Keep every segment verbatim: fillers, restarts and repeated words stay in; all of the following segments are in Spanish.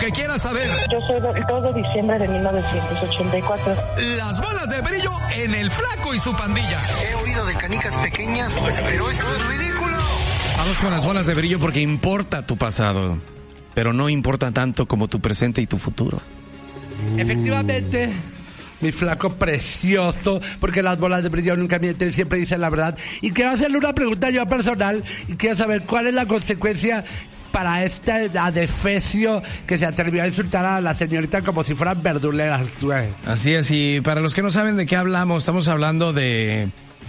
que quieras saber. Yo soy del dos de diciembre de mil novecientos ochenta y cuatro. Las bolas de Brillo en El Flaco y su pandilla. He oído de canicas pequeñas, pero esto es ridículo. Vamos con las bolas de Brillo porque importa tu pasado, pero no importa tanto como tu presente y tu futuro. Uh. Efectivamente, mi flaco precioso, porque las bolas de Brillo nunca mienten, siempre dicen la verdad. Y quiero hacerle una pregunta yo personal y quiero saber cuál es la consecuencia para este adefesio que se atrevió a insultar a la señorita como si fueran verduleras, güey. Así es, y para los que no saben de qué hablamos, estamos hablando de,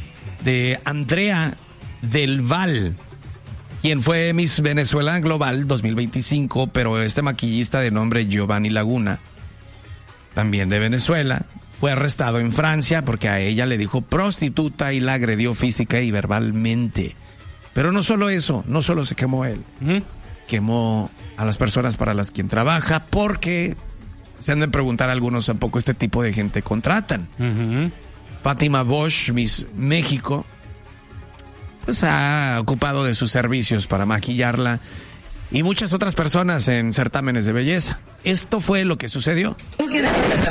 de Andrea del Val, quien fue Miss Venezuela Global dos mil veinticinco, pero este maquillista de nombre Giovanni Laguna, también de Venezuela, fue arrestado en Francia porque a ella le dijo prostituta y la agredió física y verbalmente. Pero no solo eso, no solo se quemó él. ¿Mm? Quemó a las personas para las quien trabaja, porque se han de preguntar algunos a poco este tipo de gente contratan. Uh-huh. Fátima Bosch, Miss México, pues ha ocupado de sus servicios para maquillarla y muchas otras personas en certámenes de belleza. Esto fue lo que sucedió. ¿Tú quieres?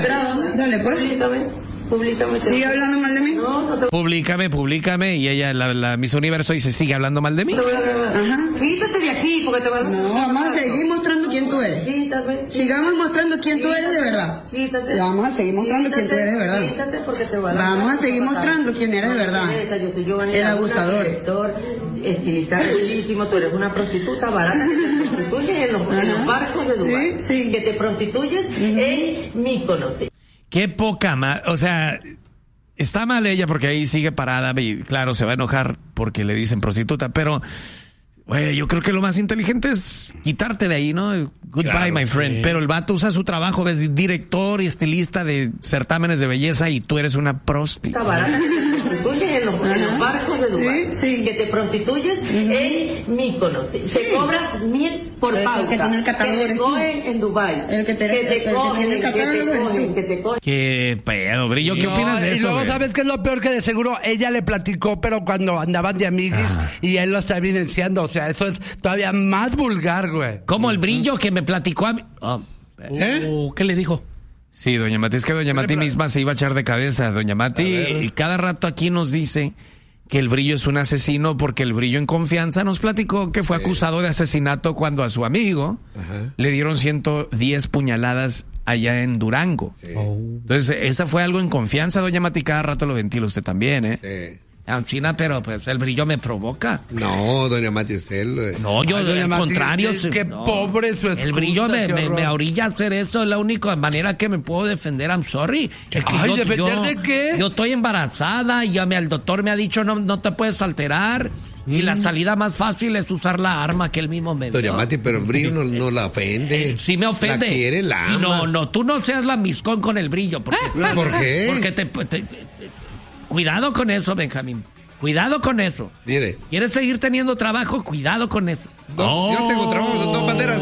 Dale, pues. Públicame. ¿Sigue hablando mal de mí? No, no te... Públicame, públicame. Y ella, la, la Miss Universo, dice, ¿sigue hablando mal de mí? Ajá. Quítate de aquí, porque te van a... No, vamos a seguir mostrando quién tú eres. Quítate. Sigamos mostrando quién tú eres de verdad. Quítate. Vamos a seguir mostrando quién tú eres de verdad. Quítate porque te van a... Vamos a seguir mostrando quién eres de verdad. Yo soy Giovanni, el abusador. Director, estilista bellísimo. Tú eres una prostituta barata que te prostituyes en los, en los barcos de Dubái. Sí, sí. Que te prostituyes uh-huh. en Mykonos. Qué poca ma... O sea, está mal ella porque ahí sigue parada y claro, se va a enojar porque le dicen prostituta, pero güey, yo creo que lo más inteligente es quitarte de ahí, ¿no? Goodbye, claro, my friend. Sí. Pero el vato usa su trabajo, ves, director y estilista de certámenes de belleza y tú eres una prosti. Está barata que te prostituyes en los, en los barcos de Dubái. Sí, sí. Que te prostituyes uh-huh. en Mykonos. Sí. Te cobras mil por pauta. Que, que te cogen en Dubái. El que te, que te el, cogen, el que, que te cogen, que te cogen. Qué pedo, Brillo, ¿qué no, opinas de y eso? Y luego, güey? ¿sabes qué es lo peor? Que de seguro ella le platicó, pero cuando andaban de amiguis ah. y él lo está evidenciando. O sea, eso es todavía más vulgar, güey. Como el Brillo que me platicó a mí. Oh, ¿Eh? ¿Qué le dijo? Sí, doña Mati, es que doña Mati misma se iba a echar de cabeza. Doña Mati, y cada rato aquí nos dice que el Brillo es un asesino porque el Brillo en confianza nos platicó que fue sí. acusado de asesinato cuando a su amigo Ajá. le dieron ciento diez puñaladas allá en Durango. Sí. Oh. Entonces, esa fue algo en confianza, doña Mati, cada rato lo ventila usted también, ¿eh? Sí. China, pero pues el Brillo me provoca. No, doña Mati, usted lo... No, yo Ay, al Mati, contrario. Es que no. pobre su excusa, el Brillo me, me, me orilla a hacer eso, es la única manera que me puedo defender. I'm sorry. Es que Ay, yo, ¿defender yo, de qué? Yo estoy embarazada y ya me, el doctor me ha dicho no, no te puedes alterar. Mm. Y la salida más fácil es usar la arma que él mismo me dio. Doña Mati, pero el Brillo no, no la ofende. Eh, sí me ofende. La quiere, la ama. No, no, tú no seas la miscón con el Brillo. Porque, ¿Por qué? Porque te, te, te, te... Cuidado con eso, Benjamín. Cuidado con eso. Mire. ¿Quieres seguir teniendo trabajo? Cuidado con eso. No, oh. Yo no tengo trabajo, son dos banderas.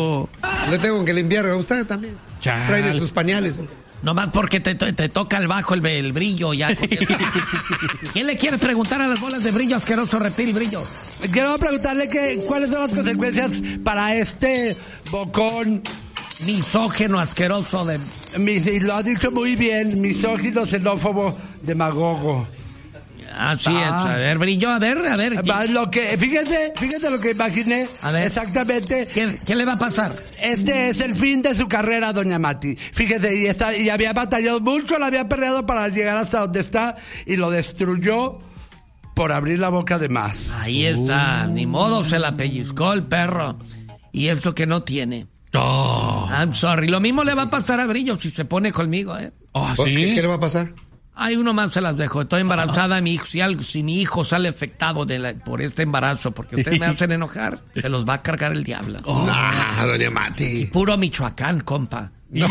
Le tengo que limpiar a usted también. Chal. Trae de sus pañales. No más porque te, te, te toca el bajo el, el Brillo ya. ¿Qué le quieres preguntar a las bolas de Brillo, asqueroso reptil Brillo? Quiero preguntarle que cuáles son las consecuencias para este bocón misógeno asqueroso de... Mis, y lo ha dicho muy bien, misógino, xenófobo, demagogo. Así ah. es, a ver, Brillo, a ver, a ver. Lo que, fíjese, fíjese lo que imaginé. A ver. Exactamente. ¿Qué, ¿Qué le va a pasar? Este es el fin de su carrera, doña Mati. Fíjese, y, está, y había batallado mucho, la había perreado para llegar hasta donde está y lo destruyó por abrir la boca de más. Ahí está, uh. ni modo, se la pellizcó el perro. Y eso que no tiene. Oh. I'm sorry. Lo mismo le va a pasar a Brillo si se pone conmigo, ¿eh? Oh, ¿sí? ¿Qué, ¿Qué le va a pasar? Ay, uno más se las dejo. Estoy embarazada, mi hijo, si, algo, si mi hijo sale afectado de la, por este embarazo, porque ustedes me hacen enojar, se los va a cargar el diablo. Oh. No, doña Mati. Puro Michoacán, compa. No.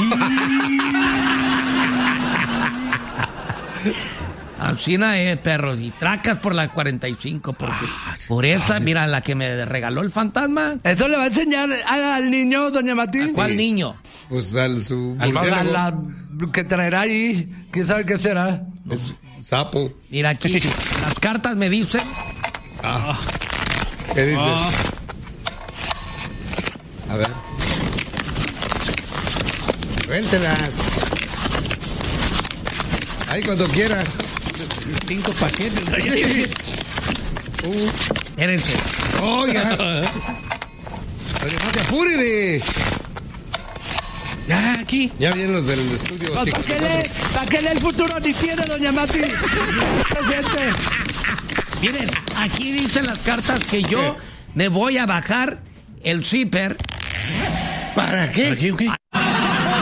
Así no es, perros. Y tracas por la cuarenta y cinco, porque ah, por esa, mira, la que me regaló el fantasma. ¿Eso le va a enseñar al niño, doña Mati? ¿A cuál sí. niño? Pues al su... Al a la que traerá ahí. ¿Quién sabe qué será? Es sapo. Mira aquí, las cartas me dicen... Ah. ¿Qué dice? Ah. A ver. Suéltelas. Ahí cuando quiera. Cinco paquetes. Uh. Espérense. Oiga. Oye, no te apures. Ya, aquí. Ya vienen los del estudio. ¿Para qué lee? ¿Para qué lee el futuro ni tiene, doña Mati? Presente. Miren, aquí dicen las cartas que yo me voy a bajar el zipper. ¿Para qué? ¿Para qué? ¿Qué?